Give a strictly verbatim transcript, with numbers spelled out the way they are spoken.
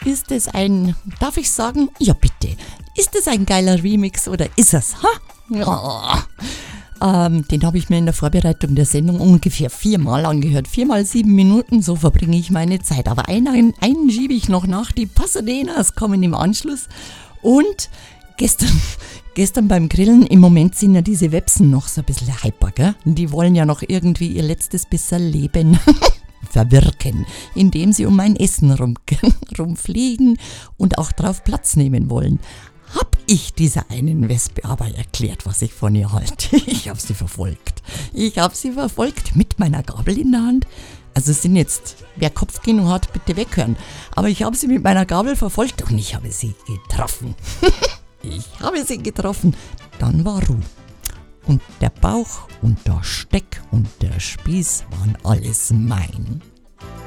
ist es ein, darf ich sagen? Ja, bitte. Ist es ein geiler Remix oder ist es? Ha? Ja. Ähm, den habe ich mir in der Vorbereitung der Sendung ungefähr viermal angehört. Viermal sieben Minuten, so verbringe ich meine Zeit. Aber einen, einen schiebe ich noch nach. Die Pasadenas kommen im Anschluss. Und gestern, gestern beim Grillen, im Moment sind ja diese Websen noch so ein bisschen hyper, gell? Die wollen ja noch irgendwie ihr letztes bisschen Leben verwirken, indem sie um mein Essen rum, rumfliegen und auch drauf Platz nehmen wollen. Hab ich dieser einen Wespe aber erklärt, was ich von ihr halte. Ich habe sie verfolgt. Ich habe sie verfolgt mit meiner Gabel in der Hand. Also es sind jetzt, wer Kopfkino hat, bitte weghören. Aber ich habe sie mit meiner Gabel verfolgt und ich habe sie getroffen. Ich habe sie getroffen. Dann war Ruhe. Und der Bauch und der Steck und der Spieß waren alles mein.